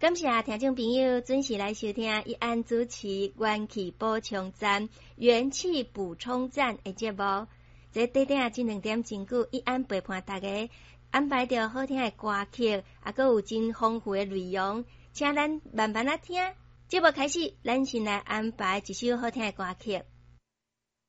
感谢听众朋友准时来收听一安主持元气补充站、元气补充站的节目。这短短这2点钟久，一安陪伴大家安排着好听的歌曲，还有真丰富的内容，请咱慢慢啊听。节目开始，咱先来安排一首好听的歌曲。